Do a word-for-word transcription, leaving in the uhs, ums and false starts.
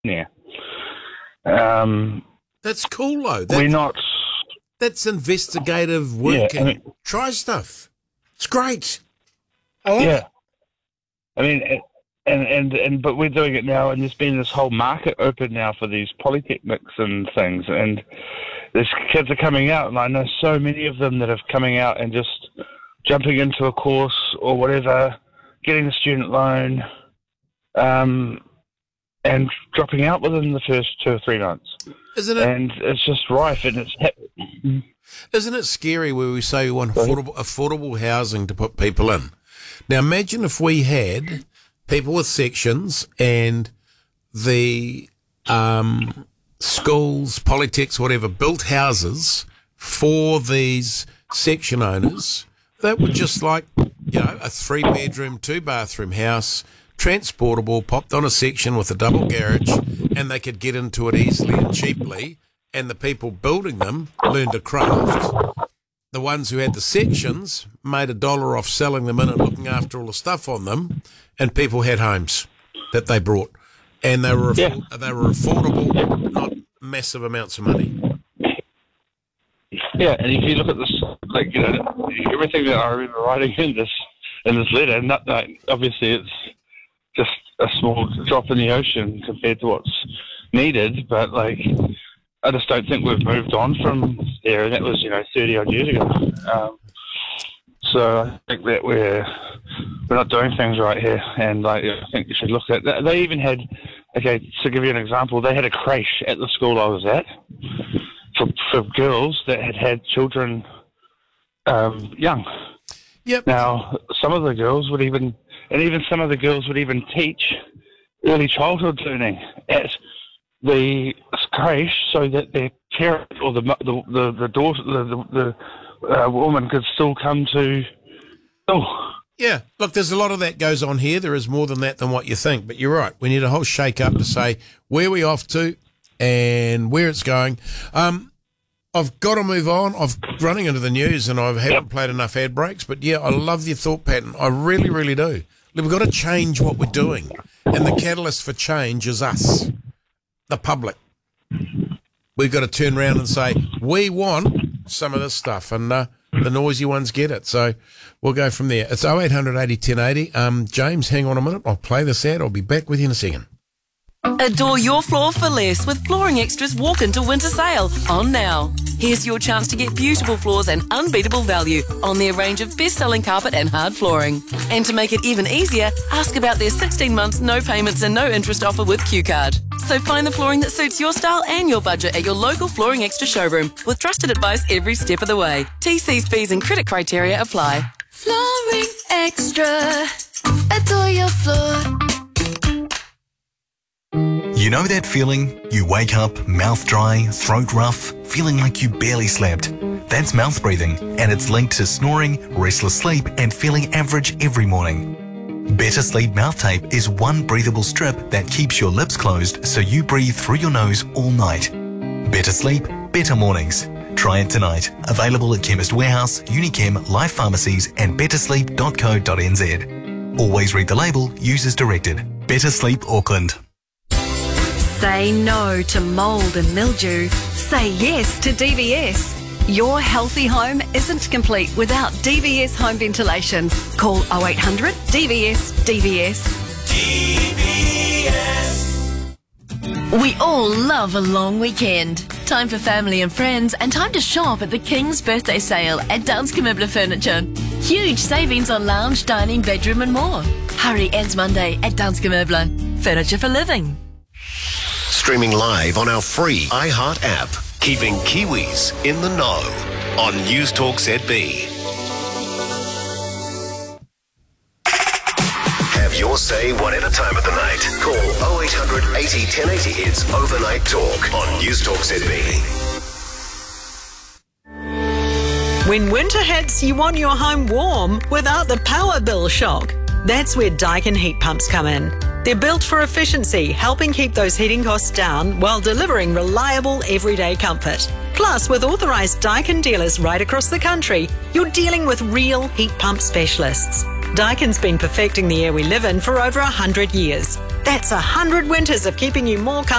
there. Um, That's cool, though. That's, we're not... That's investigative work. Yeah, I mean, try stuff. It's great. I like yeah. it. I mean, and, and, and, but we're doing it now, and there's been this whole market open now for these polytechnics and things, and these kids are coming out, and I know so many of them that are coming out and just jumping into a course or whatever, getting a student loan, um, and dropping out within the first two or three months. Isn't it? And it's just rife, and it's happening. Isn't it scary where we say we want affordable, affordable housing to put people in? Now, imagine if we had people with sections and the um, schools, polytechs, whatever, built houses for these section owners that were just like, you know, a three-bedroom, two-bathroom house, transportable, popped on a section with a double garage, and they could get into it easily and cheaply, and the people building them learned a craft. The ones who had the sections made a dollar off selling them in and looking after all the stuff on them, and people had homes that they brought, and they were yeah. they were affordable, not massive amounts of money. Yeah, and if you look at this, like, you know, everything that I remember writing in this in this letter, not, not, obviously it's just a small drop in the ocean compared to what's needed, but like, I just don't think we've moved on from there, and that was, you know, thirty odd years ago. Um, so I think that we're we're not doing things right here, and like, I think you should look at that. They even had, okay, to give you an example, they had a creche at the school I was at for, for girls that had had children um, young. Yep. Now, some of the girls would even, and even some of the girls would even teach early childhood learning at the creche, so that their parent or the the the, the daughter, the the, the uh, woman could still come to school. Yeah, look, there's a lot of that goes on here. There is more than that than what you think, but you're right. We need a whole shake-up to say where we're off to and where it's going. Um, I've got to move on. I've running into the news, and I haven't yep. played enough ad breaks, but yeah, I love your thought pattern. I really, really do. We've got to change what we're doing, and the catalyst for change is us, the public. We've got to turn around and say, we want some of this stuff, and uh, the noisy ones get it. So we'll go from there. It's oh eight hundred eighty ten eighty. Um, James, hang on a minute. I'll play this ad. I'll be back with you in a second. Adore your floor for less with Flooring Extra's Walk Into Winter Sale on now. Here's your chance to get beautiful floors and unbeatable value on their range of best-selling carpet and hard flooring. And to make it even easier, ask about their sixteen months, no payments and no interest offer with Q Card. So find the flooring that suits your style and your budget at your local Flooring Extra showroom with trusted advice every step of the way. T Cs, fees and credit criteria apply. Flooring Extra. Adore your floor. You know that feeling? You wake up, mouth dry, throat rough, feeling like you barely slept. That's mouth breathing, and it's linked to snoring, restless sleep, and feeling average every morning. Better Sleep Mouth Tape is one breathable strip that keeps your lips closed so you breathe through your nose all night. Better sleep, better mornings. Try it tonight. Available at Chemist Warehouse, Unichem, Life Pharmacies, and better sleep dot co dot n z. Always read the label, use as directed. Better Sleep Auckland. Say no to mould and mildew. Say yes to D V S. Your healthy home isn't complete without D V S home ventilation. Call oh eight hundred D V S D V S. D V S. We all love a long weekend. Time for family and friends, and time to shop at the King's Birthday Sale at Danske Möbler Furniture. Huge savings on lounge, dining, bedroom and more. Hurry, ends Monday at Danske Möbler. Furniture for living. Streaming live on our free iHeart app. Keeping Kiwis in the know on News Talk Z B. Have your say whatever time of the night. Call oh eight hundred eighty ten eighty. It's Overnight Talk on News Talk Z B. When winter hits, you want your home warm without the power bill shock. That's where Daikin heat pumps come in. They're built for efficiency, helping keep those heating costs down while delivering reliable everyday comfort. Plus, with authorised Daikin dealers right across the country, you're dealing with real heat pump specialists. Daikin's been perfecting the air we live in for over one hundred years. That's a hundred winters of keeping you more comfortable.